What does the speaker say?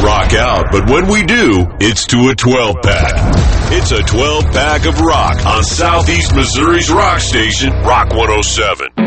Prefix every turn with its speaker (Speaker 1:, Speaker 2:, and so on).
Speaker 1: rock out, but when we do, it's to a 12-pack. It's a 12-pack of rock on Southeast Missouri's rock station, Rock 107.